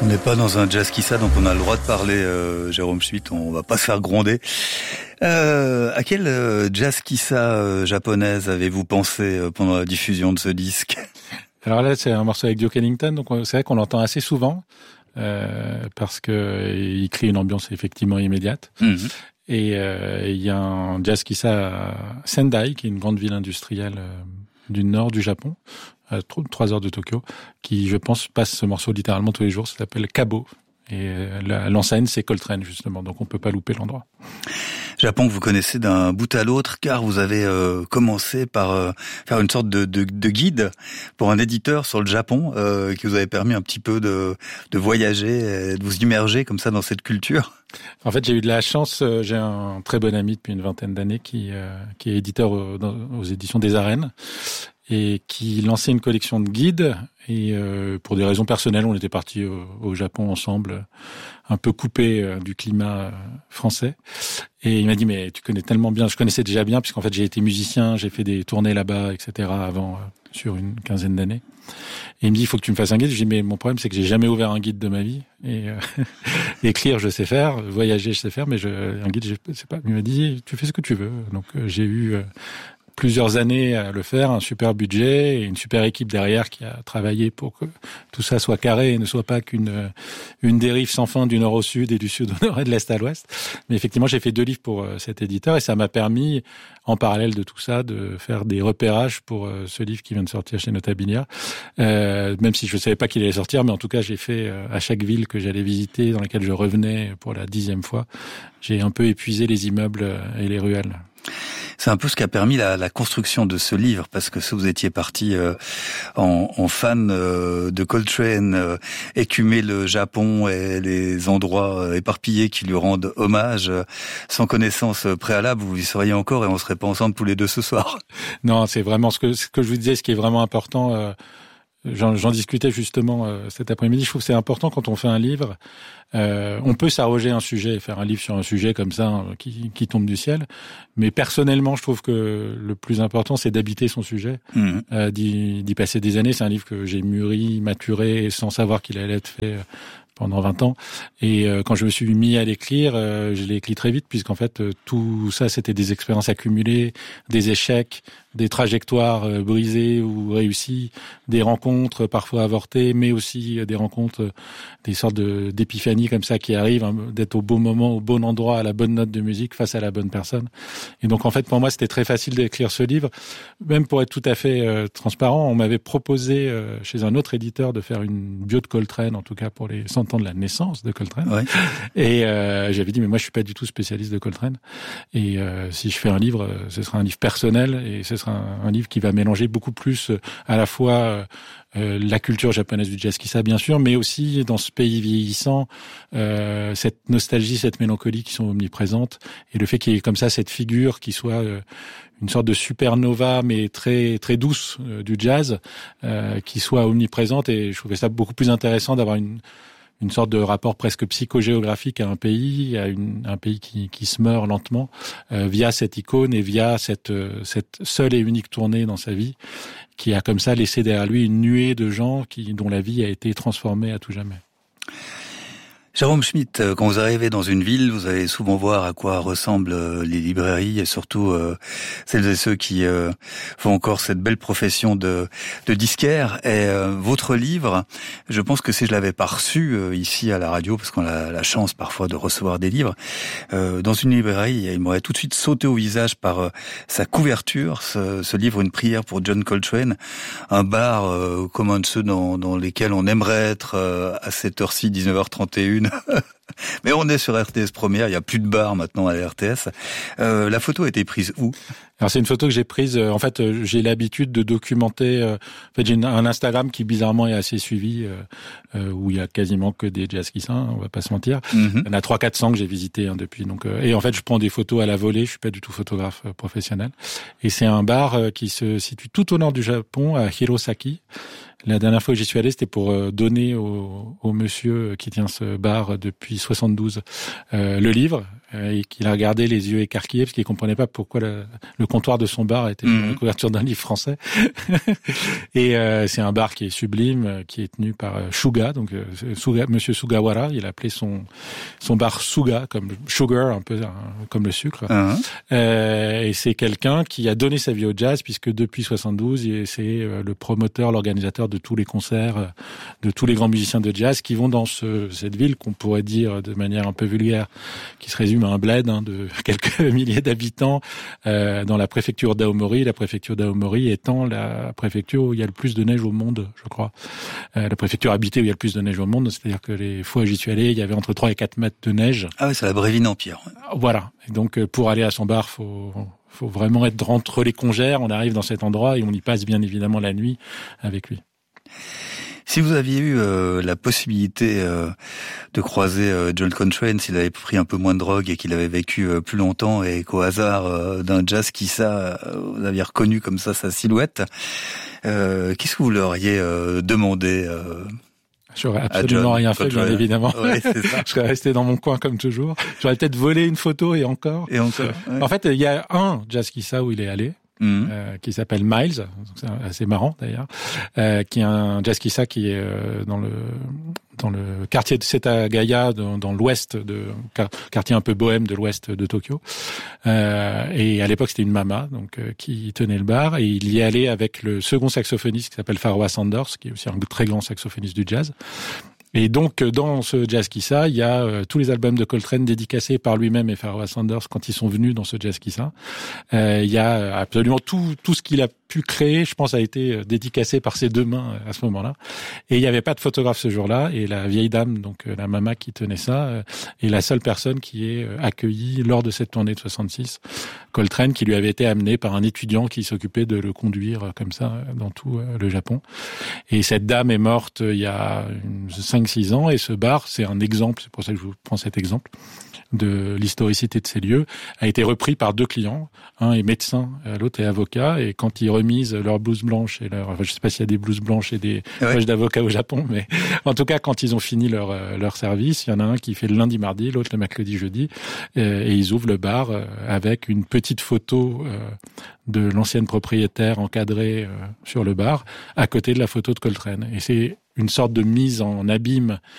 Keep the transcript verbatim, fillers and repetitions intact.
On n'est pas dans un jazz kissa, donc on a le droit de parler, euh, Jérôme Schmitt, on va pas se faire gronder. Euh, à quel euh, jazz kissa euh, japonaise avez-vous pensé euh, pendant la diffusion de ce disque? Alors là, c'est un morceau avec Duke Ellington, donc c'est vrai qu'on l'entend assez souvent, euh, parce que il crée une ambiance effectivement immédiate. Mm-hmm. Et euh, il y a un jazz kissa à Sendai, qui est une grande ville industrielle euh, du nord du Japon, à trois heures de Tokyo, qui, je pense, passe ce morceau littéralement tous les jours. Ça s'appelle Kabo. Et la, l'enseigne, c'est Coltrane, justement. Donc, on peut pas louper l'endroit. Japon que vous connaissez d'un bout à l'autre, car vous avez euh, commencé par euh, faire une sorte de, de, de guide pour un éditeur sur le Japon, euh, qui vous avait permis un petit peu de, de voyager, et de vous immerger comme ça dans cette culture. En fait, j'ai eu de la chance. J'ai un très bon ami depuis une vingtaine d'années qui, euh, qui est éditeur aux, aux éditions des Arènes, et qui lançait une collection de guides. Et euh, pour des raisons personnelles, on était partis au, au Japon ensemble, un peu coupés euh, du climat euh, français. Et il m'a dit, mais tu connais tellement bien. Je connaissais déjà bien, puisqu'en fait, j'ai été musicien, j'ai fait des tournées là-bas, et cetera, avant, euh, sur une quinzaine d'années. Et il me dit, il faut que tu me fasses un guide. Je dis, mais mon problème, c'est que j'ai jamais ouvert un guide de ma vie. Et euh, écrire, je sais faire. Voyager, je sais faire. Mais je, un guide, je sais pas. Il m'a dit, tu fais ce que tu veux. Donc, euh, j'ai eu... Euh, plusieurs années à le faire, un super budget et une super équipe derrière qui a travaillé pour que tout ça soit carré et ne soit pas qu'une une dérive sans fin du nord au sud et du sud au nord et de l'est à l'ouest. Mais effectivement, j'ai fait deux livres pour cet éditeur et ça m'a permis, en parallèle de tout ça, de faire des repérages pour ce livre qui vient de sortir chez Notabilia. Euh, même si je ne savais pas qu'il allait sortir, mais en tout cas, j'ai fait à chaque ville que j'allais visiter, dans laquelle je revenais pour la dixième fois, j'ai un peu épuisé les immeubles et les ruelles. C'est un peu ce qui a permis la, la construction de ce livre, parce que si vous étiez parti euh, en, en fan euh, de Coltrane, euh, écumer le Japon et les endroits euh, éparpillés qui lui rendent hommage, euh, sans connaissance préalable, vous y seriez encore et on serait pas ensemble tous les deux ce soir. Non, c'est vraiment ce que, ce que je vous disais, ce qui est vraiment important. Euh, j'en, j'en discutais justement euh, cet après-midi. Je trouve que c'est important quand on fait un livre. Euh, on peut s'arroger un sujet et faire un livre sur un sujet comme ça hein, qui, qui tombe du ciel. Mais personnellement, je trouve que le plus important, c'est d'habiter son sujet, mmh. euh, d'y, d'y passer des années. C'est un livre que j'ai mûri, maturé, sans savoir qu'il allait être fait pendant vingt ans. Et euh, quand je me suis mis à l'écrire, euh, je l'ai écrit très vite, puisqu'en fait, euh, tout ça, c'était des expériences accumulées, des échecs, des trajectoires euh, brisées ou réussies, des rencontres parfois avortées, mais aussi euh, des rencontres, euh, des sortes de, d'épiphanies comme ça qui arrivent, hein, d'être au bon moment, au bon endroit, à la bonne note de musique, face à la bonne personne. Et donc, en fait, pour moi, c'était très facile d'écrire ce livre. Même pour être tout à fait euh, transparent, on m'avait proposé euh, chez un autre éditeur de faire une bio de Coltrane, en tout cas pour les cent ans de la naissance de Coltrane. Ouais. Et euh, j'avais dit, mais moi, je suis pas du tout spécialiste de Coltrane. Et euh, si je fais un livre, ce sera un livre personnel et ce sera un, un livre qui va mélanger beaucoup plus euh, à la fois euh, Euh, la culture japonaise du jazz kissa bien sûr, mais aussi dans ce pays vieillissant, euh, cette nostalgie, cette mélancolie qui sont omniprésentes, et le fait qu'il y ait comme ça cette figure qui soit euh, une sorte de supernova mais très très douce euh, du jazz, euh, qui soit omniprésente, et je trouvais ça beaucoup plus intéressant d'avoir une une sorte de rapport presque psychogéographique à un pays, à une, un pays qui, qui se meurt lentement, euh, via cette icône et via cette, euh, cette seule et unique tournée dans sa vie, qui a comme ça laissé derrière lui une nuée de gens qui, dont la vie a été transformée à tout jamais. Jérôme Schmitt, quand vous arrivez dans une ville, vous allez souvent voir à quoi ressemblent les librairies et surtout euh, celles et ceux qui euh, font encore cette belle profession de, de disquaire. Et euh, votre livre, je pense que si je l'avais pas reçu euh, ici à la radio, parce qu'on a la chance parfois de recevoir des livres, euh, dans une librairie, il m'aurait tout de suite sauté au visage par euh, sa couverture, ce, ce livre, Une prière pour John Coltrane, un bar euh, comme un de ceux dans, dans lesquels on aimerait être euh, à cette heure-ci, dix-neuf heures trente et une. Mais on est sur R T S Première, il y a plus de bar maintenant à la R T S. Euh, la photo a été prise où ? Alors c'est une photo que j'ai prise. En fait, j'ai l'habitude de documenter. En fait, j'ai un Instagram qui bizarrement est assez suivi, euh, où il y a quasiment que des jazz kissa, on va pas se mentir. Mm-hmm. Il y en a trois quatre cents que j'ai visité hein, depuis. Donc, euh, et en fait, je prends des photos à la volée. Je suis pas du tout photographe euh, professionnel. Et c'est un bar euh, qui se situe tout au nord du Japon, à Hirosaki. La dernière fois que j'y suis allé, c'était pour donner au, au monsieur qui tient ce bar depuis soixante-douze euh, le livre. euh, et qu'il a regardé les yeux écarquillés parce qu'il comprenait pas pourquoi le, le comptoir de son bar était mmh. la couverture d'un livre français. Et euh, c'est un bar qui est sublime, qui est tenu par euh, Suga, donc euh, Suga, Monsieur Sugawara. Il a appelé son son bar Suga, comme sugar, un peu hein, comme le sucre. Uh-huh. Euh, et c'est quelqu'un qui a donné sa vie au jazz puisque depuis soixante-douze, c'est euh, le promoteur, l'organisateur de tous les concerts, euh, de tous les grands musiciens de jazz qui vont dans ce, cette ville qu'on pourrait dire de manière un peu vulgaire, qui se résume à un bled hein, de quelques milliers d'habitants euh, dans la préfecture d'Aomori. La préfecture d'Aomori étant la préfecture où il y a le plus de neige au monde, je crois. Euh, la préfecture habitée où il y a le plus de neige au monde, c'est-à-dire que les fois où j'y suis allé, il y avait entre trois et quatre mètres de neige. Ah oui, c'est la Brévine Empire. Voilà. Et donc pour aller à son bar, faut faut vraiment être entre les congères. On arrive dans cet endroit et on y passe bien évidemment la nuit avec lui. Si vous aviez eu euh, la possibilité euh, de croiser euh, John Coltrane, s'il avait pris un peu moins de drogue et qu'il avait vécu euh, plus longtemps et qu'au hasard euh, d'un jazz qui ça, euh, vous aviez reconnu comme ça sa silhouette, euh, qu'est-ce que vous leur auriez euh, demandé euh, J'aurais absolument rien fait, bien évidemment. Ouais, c'est ça. Je serais resté dans mon coin comme toujours. J'aurais peut-être volé une photo et encore. Et encore. Ouais. En fait, il y a un jazz kissa où il est allé. Mmh. Euh, qui s'appelle Miles, donc c'est assez marrant d'ailleurs, euh, qui est un jazz kissa qui est euh, dans le dans le quartier de Setagaya, dans, dans l'ouest de quartier un peu bohème de l'ouest de Tokyo. Euh, et à l'époque c'était une mama donc euh, qui tenait le bar et il y est allé avec le second saxophoniste qui s'appelle Pharoah Sanders, qui est aussi un très grand saxophoniste du jazz. Et donc, dans ce jazz kissa, il y a euh, tous les albums de Coltrane dédicacés par lui-même et Pharoah Sanders quand ils sont venus dans ce jazz kissa. Euh, il y a absolument tout, tout ce qu'il a pu créer, je pense, a été dédicacé par ses deux mains à ce moment-là. Et il n'y avait pas de photographe ce jour-là. Et la vieille dame, donc la mama qui tenait ça, euh, est la seule personne qui est accueillie lors de cette tournée de soixante-six. Coltrane, qui lui avait été amené par un étudiant qui s'occupait de le conduire comme ça dans tout le Japon. Et cette dame est morte il y a cinq six ans, et ce bar, c'est un exemple, c'est pour ça que je vous prends cet exemple, de l'historicité de ces lieux, a été repris par deux clients. Un est médecin, l'autre est avocat, et quand ils remisent leur blouse blanche et leur, enfin, je sais pas s'il y a des blouses blanches et des ouais. poches d'avocat au Japon, mais en tout cas, quand ils ont fini leur, leur service, il y en a un qui fait le lundi, mardi, l'autre le mercredi, jeudi, et ils ouvrent le bar avec une petite photo de l'ancienne propriétaire encadrée sur le bar, à côté de la photo de Coltrane. Et c'est une sorte de mise en abîme